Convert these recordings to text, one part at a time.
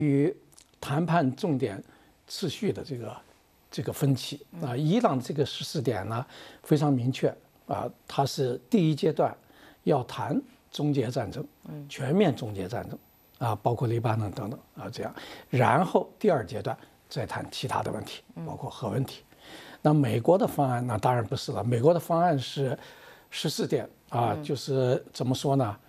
与谈判重点次序的这个分歧啊，伊朗这个14点呢非常明确啊，它是第一阶段要谈终结战争，全面终结战争啊，包括黎巴嫩等等啊这样，然后第二阶段再谈其他的问题，包括核问题。那美国的方案那当然不是了，美国的方案是14点啊，就是怎么说呢？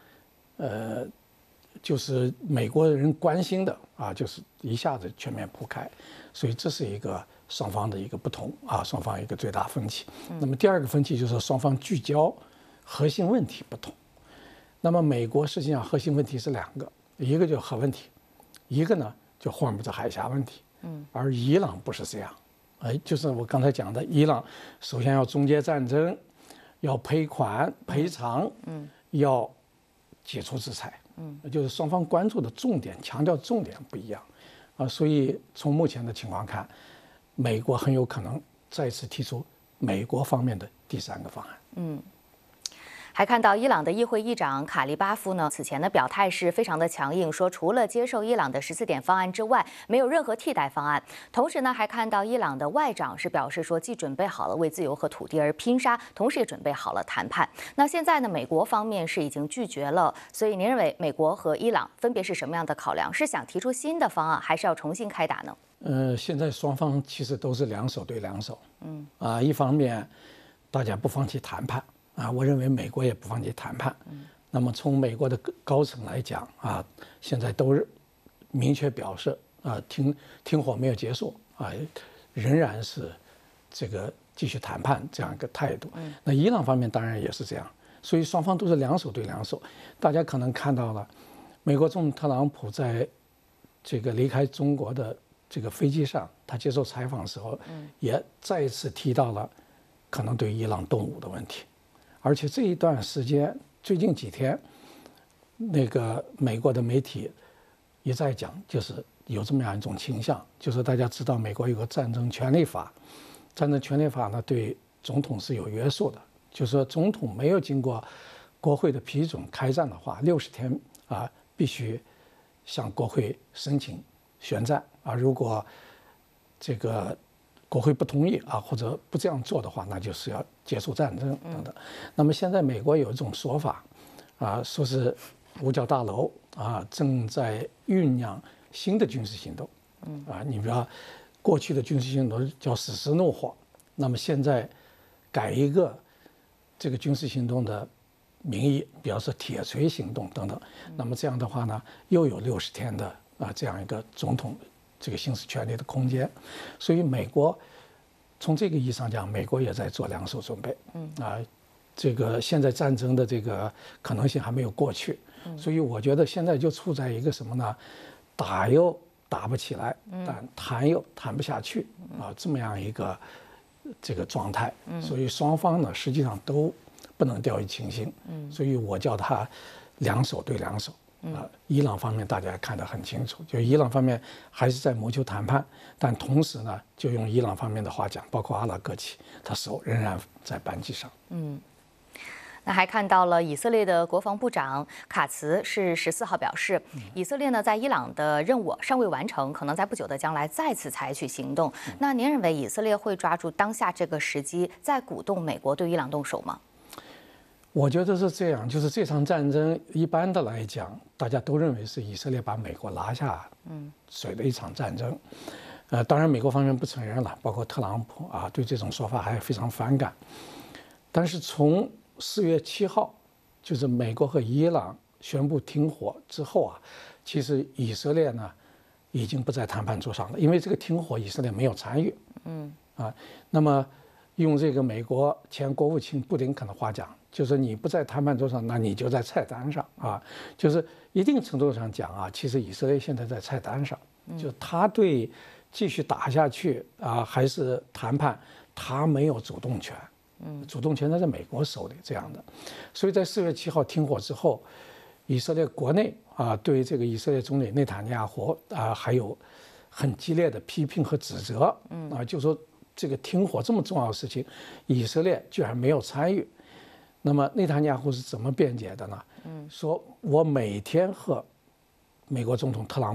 就是美国人关心的啊，就是一下子全面铺开，所以这是一个双方的一个不同啊，双方一个最大分歧。那么第二个分歧就是双方聚焦核心问题不同。那么美国实际上核心问题是2个，一个就是核问题，一个呢就霍尔木兹海峡问题。而伊朗不是这样，就是我刚才讲的，伊朗首先要终结战争，要赔款赔偿，要解除制裁。就是双方关注的重点、强调重点不一样，啊，所以从目前的情况看，美国很有可能再次提出美国方面的第3个方案。 还看到伊朗的议会议长卡利巴夫呢，此前的表态是非常的强硬，说除了接受伊朗的14点方案之外，没有任何替代方案。同时呢，还看到伊朗的外长是表示说，既准备好了为自由和土地而拼杀，同时也准备好了谈判。那现在呢，美国方面是已经拒绝了，所以您认为美国和伊朗分别是什么样的考量？是想提出新的方案，还是要重新开打呢？ 现在双方其实都是2手对2手。一方面大家不放弃谈判。我认为美国也不放弃谈判。那么从美国的高层来讲啊，现在都明确表示啊，停火没有结束啊，仍然是这个继续谈判这样一个态度。那伊朗方面当然也是这样，所以双方都是2手对2手。大家可能看到了，美国总统特朗普在这个离开中国的这个飞机上，他接受采访的时候，也再一次提到了可能对伊朗动武的问题。而且这一段时间，最近几天，那个美国的媒体也在讲，就是有这么样一种倾向，就是大家知道美国有个战争权利法，战争权利法呢对总统是有约束的，就是说总统没有经过国会的批准开战的话，60天啊必须向国会申请宣战啊，如果这个国会不同意啊，或者不这样做的话，那就是要结束战争等等。那么现在美国有一种说法，啊，说是五角大楼啊正在酝酿新的军事行动。你比如说过去的军事行动叫史诗怒火，那么现在改一个这个军事行动的名义，比方说铁锤行动等等。那么这样的话呢，又有60天的这样一个总统这个行使权力的空间，所以美国从这个意义上讲，美国也在做2手准备。这个现在战争的这个可能性还没有过去，所以我觉得现在就处在一个什么呢？打又打不起来，但谈又谈不下去这么样一个这个状态。所以双方呢，实际上都不能掉以轻心。所以我叫它2手对2手。伊朗方面大家看得很清楚，就伊朗方面还是在谋求谈判，但同时呢，就用伊朗方面的话讲，包括阿拉戈齐，他手仍然在扳机上。 那还看到了以色列的国防部长卡茨是14号表示，以色列呢在伊朗的任务尚未完成，可能在不久的将来再次采取行动。那您认为以色列会抓住当下这个时机，再鼓动美国对伊朗动手吗？ 我觉得是这样，就是这场战争一般的来讲，大家都认为是以色列把美国拉下水的一场战争。当然美国方面不承认了，包括特朗普对这种说法还非常反感。但是从4月7号，就是美国和伊朗宣布停火之后其实以色列呢已经不在谈判桌上了，因为这个停火以色列没有参与。那么用这个美国前国务卿布林肯的话讲，就是你不在谈判桌上，那你就在菜单上就是一定程度上讲其实以色列现在在菜单上，就他对继续打下去还是谈判，他没有主动权。主动权在美国手里这样的。所以在4月7号停火之后，以色列国内对这个以色列总理内塔尼亚胡还有很激烈的批评和指责。就说这个停火这么重要的事情，以色列居然没有参与。那么内塔尼亚胡是怎么辩解的呢？说我每天和美国总统特朗普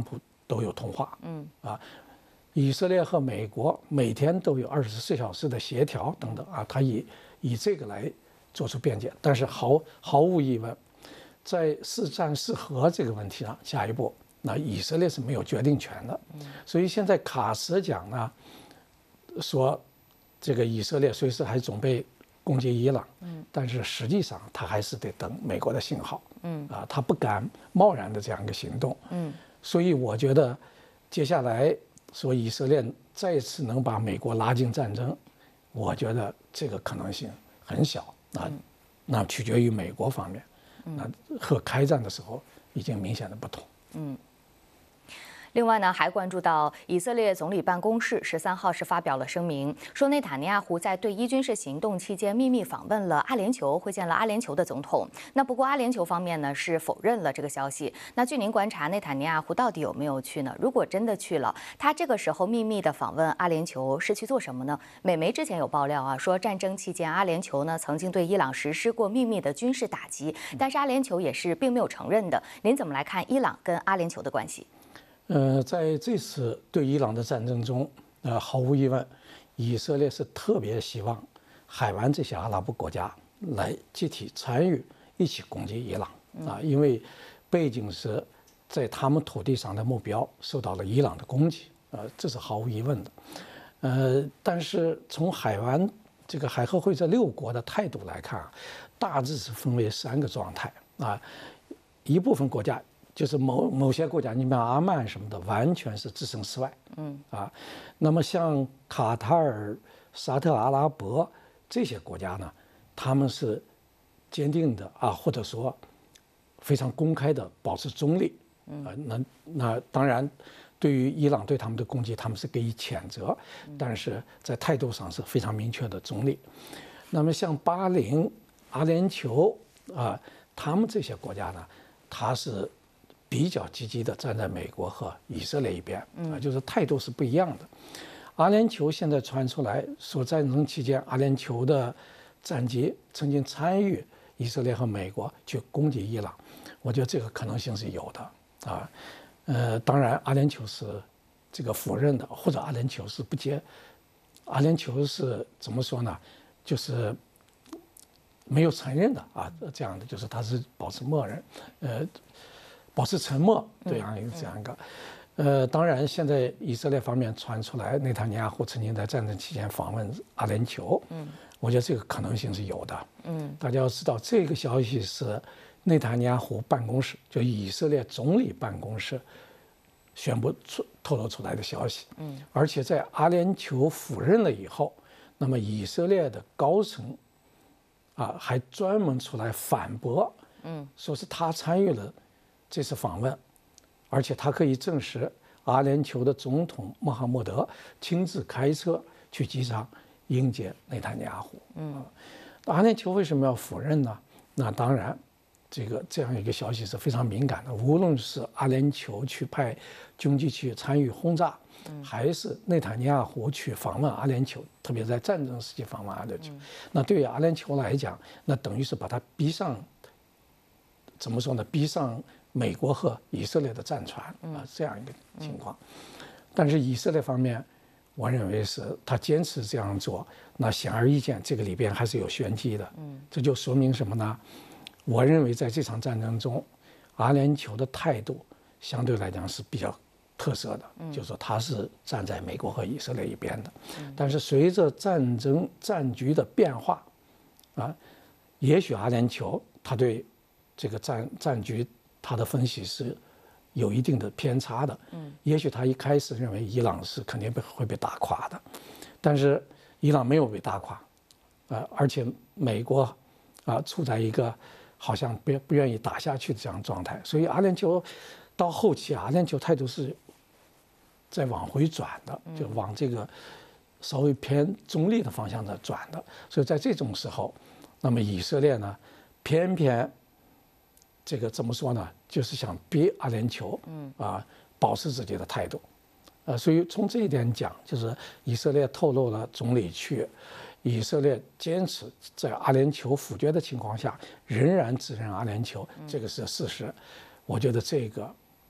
都有通话，以色列和美国每天都有24小时的协调等等啊，他以这个来做出辩解。但是毫无疑问，在是战是和这个问题上，下一步那以色列是没有决定权的。所以现在卡什讲呢，说这个以色列随时还准备攻击伊朗，但是实际上他还是得等美国的信号，他不敢贸然的这样一个行动，所以我觉得接下来说以色列再次能把美国拉进战争，我觉得这个可能性很小，那取决于美国方面，那和开战的时候已经明显的不同。 另外呢，还关注到以色列总理办公室13号是发表了声明，说内塔尼亚胡在对伊军事行动期间秘密访问了阿联酋，会见了阿联酋的总统。那不过阿联酋方面呢是否认了这个消息。那据您观察，内塔尼亚胡到底有没有去呢？如果真的去了，他这个时候秘密的访问阿联酋是去做什么呢？美媒之前有爆料啊，说战争期间阿联酋呢曾经对伊朗实施过秘密的军事打击，但是阿联酋也是并没有承认的。您怎么来看伊朗跟阿联酋的关系？ 在这次对伊朗的战争中，毫无疑问，以色列是特别希望海湾这些阿拉伯国家来集体参与，一起攻击伊朗啊，因为背景是在他们土地上的目标受到了伊朗的攻击，这是毫无疑问的。但是从海湾这个海合会这6国的态度来看，大致是分为3个状态啊，一部分国家。就是某些国家，你比方阿曼什么的，完全是置身事外。那么像卡塔尔、沙特阿拉伯这些国家呢，他们是坚定的啊，或者说非常公开的保持中立。那当然，对于伊朗对他们的攻击，他们是给予谴责，但是在态度上是非常明确的中立。那么像巴林、阿联酋啊，他们这些国家呢，他是比较积极的站在美国和以色列一边，就是态度是不一样的。阿联酋现在传出来说，战争期间阿联酋的战机曾经参与以色列和美国去攻击伊朗，我觉得这个可能性是有的啊。当然阿联酋是这个否认的，或者阿联酋是不接，阿联酋是怎么说呢？就是没有承认的啊，这样的就是他是保持默认，保持沉默这样一个，当然现在以色列方面传出来，内塔尼亚胡曾经在战争期间访问阿联酋，我觉得这个可能性是有的，大家要知道这个消息是内塔尼亚胡办公室，就以色列总理办公室宣布透露出来的消息，而且在阿联酋否认了以后，那么以色列的高层还专门出来反驳，说是他参与了这次访问，而且他可以证实阿联酋的总统穆罕默德亲自开车去机场迎接内塔尼亚胡。阿联酋为什么要否认呢？那当然，这样一个消息是非常敏感的。无论是阿联酋去派军机去参与轰炸，还是内塔尼亚胡去访问阿联酋，特别在战争时期访问阿联酋，那对于阿联酋来讲，那等于是把他逼上，怎么说呢？逼上美国和以色列的战船啊，这样一个情况。但是以色列方面，我认为是他坚持这样做，那显而易见，这个里边还是有玄机的。这就说明什么呢？我认为在这场战争中，阿联酋的态度相对来讲是比较特色的，就是说他是站在美国和以色列一边的。但是随着战局的变化，也许阿联酋他对这个战局他的分析是有一定的偏差的，也许他一开始认为伊朗是肯定会被打垮的，但是伊朗没有被打垮，而且美国处在一个好像不愿意打下去的这样状态，所以阿联酋到后期阿联酋态度是在往回转的，就往这个稍微偏中立的方向在转的，所以在这种时候，那么以色列呢，偏偏这个怎么说呢？就是想逼阿联酋保持自己的态度，所以从这一点讲，就是以色列透露了总理去，以色列坚持在阿联酋否决的情况下，仍然指认阿联酋，这个是事实。我觉得这个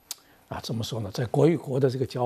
怎么说呢，在国与国的这个交